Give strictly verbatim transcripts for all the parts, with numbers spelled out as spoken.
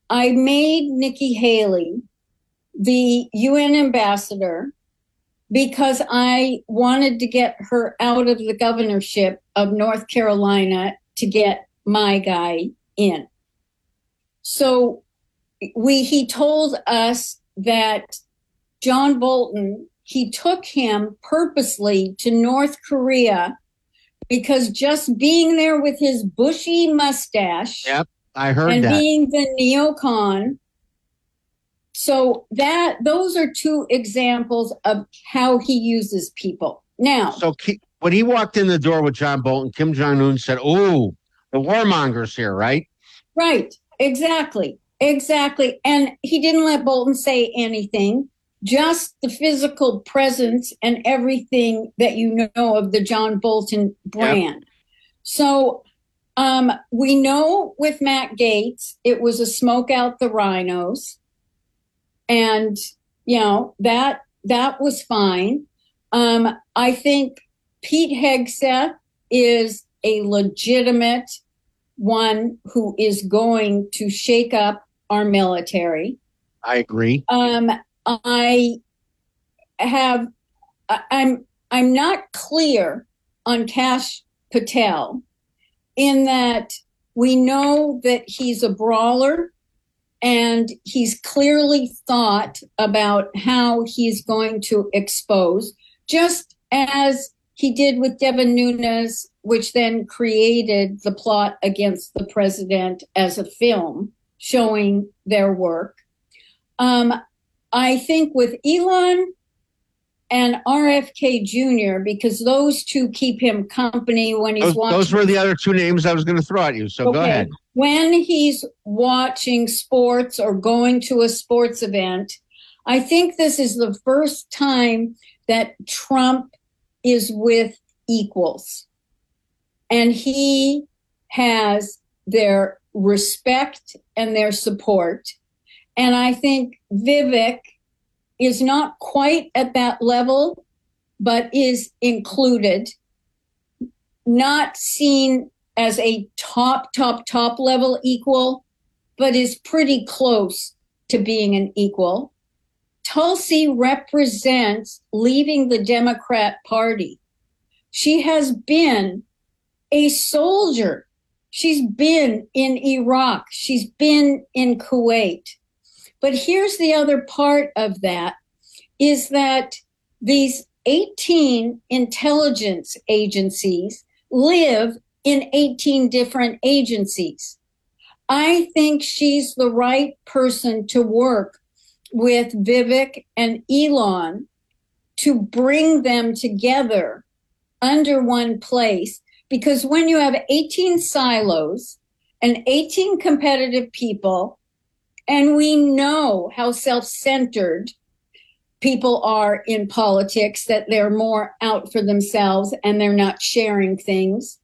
I made Nikki Haley the U N ambassador because I wanted to get her out of the governorship of North Carolina to get my guy in. So we he told us that John Bolton, he took him purposely to North Korea because just being there with his bushy mustache Yep, I heard and that. being the neocon. So that those are two examples of how he uses people. Now, So Ki- when he walked in the door with John Bolton, Kim Jong Un said, "Oh, the warmonger's here, right?" right, exactly, exactly. And he didn't let Bolton say anything, just the physical presence and everything that you know of the John Bolton Yep. brand. So um, we know with Matt Gaetz, it was a smoke out the rhinos. And, you know, that that was fine. Um, I think Pete Hegseth is a legitimate one who is going to shake up our military. I agree. Um, I have, I'm, I'm not clear on Kash Patel in that we know that he's a brawler and he's clearly thought about how he's going to expose, just as he did with Devin Nunes, which then created the plot against the president as a film showing their work. Um, I think with Elon and R F K Junior, because those two keep him company when he's Those, watching. those were the other two names I was going to throw at you. So okay. Go ahead. When he's watching sports or going to a sports event, I think this is the first time that Trump is with equals. And he has their respect and their support. And I think Vivek is not quite at that level, but is included, not seen as a top, top, top level equal, but is pretty close to being an equal. Tulsi represents leaving the Democrat Party. She has been a soldier. She's been in Iraq. She's been in Kuwait. But here's the other part of that, is that these eighteen intelligence agencies live in eighteen different agencies. I think she's the right person to work with Vivek and Elon to bring them together under one place. Because when you have eighteen silos and eighteen competitive people, and we know how self-centered people are in politics, that they're more out for themselves and they're not sharing things.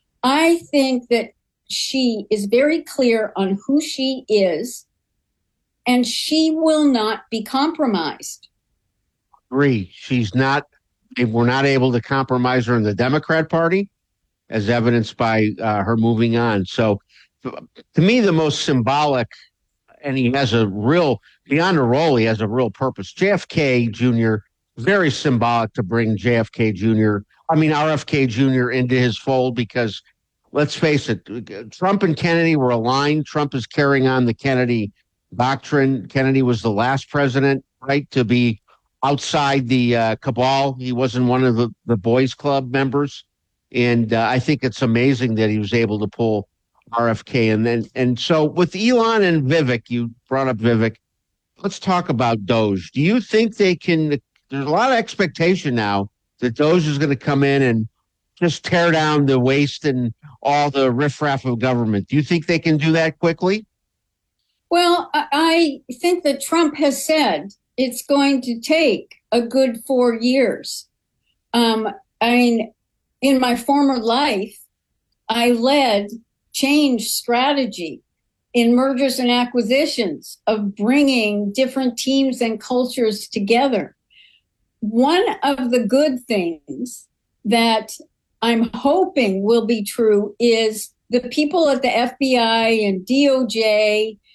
I think that she is very clear on who she is, and she will not be compromised. Agree. She's not, we're not able to compromise her in the Democrat Party, as evidenced by uh, her moving on. So to me, the most symbolic, and he has a real, beyond a role, he has a real purpose. J F K Junior, very symbolic to bring J F K Junior, I mean, R F K Junior into his fold, because let's face it, Trump and Kennedy were aligned. Trump is carrying on the Kennedy doctrine. Kennedy was the last president, right, to be outside the uh, cabal. He wasn't one of the, the boys club members. And uh, I think it's amazing that he was able to pull R F K. And then, and so with Elon and Vivek, you brought up Vivek. Let's talk about Doge. Do you think they can? There's a lot of expectation now that Doge is going to come in and just tear down the waste and all the riffraff of government. Do you think they can do that quickly? Well, I think that Trump has said it's going to take a good four years. Um, I mean, in my former life, I led change strategy in mergers and acquisitions of bringing different teams and cultures together. One of the good things that I'm hoping will be true is the people at the F B I and D O J